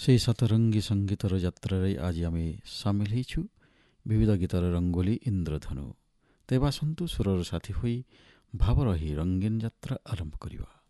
ସେହି ସତରଙ୍ଗୀ ସଙ୍ଗୀତର ଯାତ୍ରାରେ ଆଜି ଆମେ ସାମିଲ ହେଇଛୁ ବିବିଧ ଗୀତର ରଙ୍ଗୋଲି ଇନ୍ଦ୍ରଧନୁ। ତେବେ ଆସନ୍ତୁ ସୁରର ସାଥୀ ହୋଇ ଭାବର ଏହି ରଙ୍ଗୀନ ଯାତ୍ରା ଆରମ୍ଭ କରିବା।